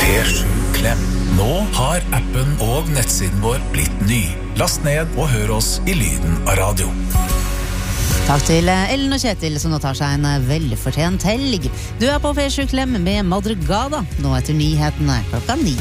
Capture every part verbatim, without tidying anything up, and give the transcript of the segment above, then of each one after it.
P sju Klem. Nå har appen og nettsiden vår blitt ny. Last ned og hør oss i lyden av radio. Takk til Ellen og Kjetil som nå tar seg en velfortjent helg. Du er på P sju Klem med Madrugada, nå etter nyhetene klokka ni.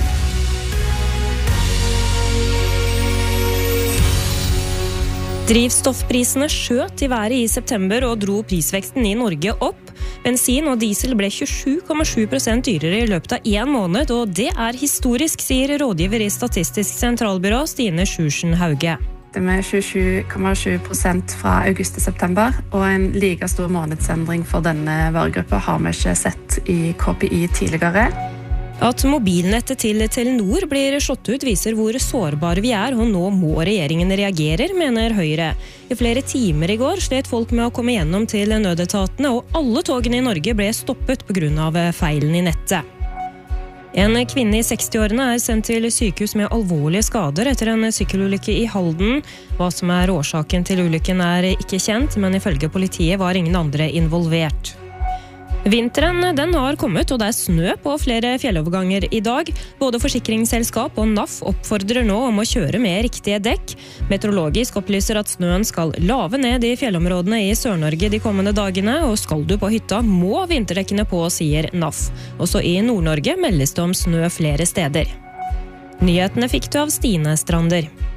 Drivstoffprisene skjøt i været i september og dro prisveksten i Norge opp. Bensin og diesel ble tjuesju komma sju prosent dyrere i løpet av en måned, og det er historisk, sier rådgiver i Statistisk sentralbyrå Stine Sjursen Hauge. Det med tjuesju komma sju prosent fra august til september, og en like stor månedsendring for denne varegruppa har vi ikke sett i K P I tidligere. At mobilnettet til Telenor blir slått ut viser hvor sårbare vi er, og nå må regjeringen reagerer, mener Høyre. I flere timer i går slet folk med å komme gjennom til nødetatene, og alle togene i Norge ble stoppet på grunn av feilen i nettet. En kvinne i sekstiårene er sendt til sykehus med alvorlige skader etter en sykkelulykke i Halden. Hva som er årsaken til ulykken er ikke kjent, men ifølge politiet var ingen andre involvert. Vinteren den har kommet, og det er snø på flere fjelloverganger i dag. Både forsikringsselskap og N A F oppfordrer nå om å kjøre med riktige dekk. Meteorologisk opplyser at snøen skal lave ned i fjellområdene i Sør-Norge de kommende dagene, og skal du på hytta må vinterdekkene på, sier N A F. Også i Nord-Norge meldes det om snø flere steder. Nyhetene fikk du av Stine Strander.